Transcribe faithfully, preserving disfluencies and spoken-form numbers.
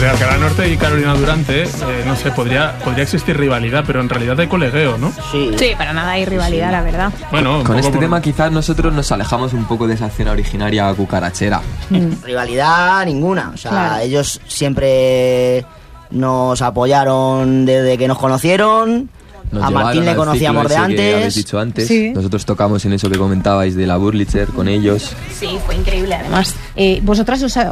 entre Alcalá Norte y Carolina Durante, eh, no sé, podría, podría existir rivalidad, pero en realidad hay colegueo, ¿no? Sí, sí, para nada hay rivalidad, sí. La verdad. Bueno, con este por... tema quizás nosotros nos alejamos un poco de esa escena originaria cucarachera. Mm. Rivalidad ninguna, o sea, claro. Ellos siempre nos apoyaron desde que nos conocieron. Nos a Martín le conocíamos de antes. Habéis dicho antes. Sí. Nosotros tocamos en eso que comentabais de la Wurlitzer con ellos. Sí, fue increíble además. Eh, ¿Vosotras os,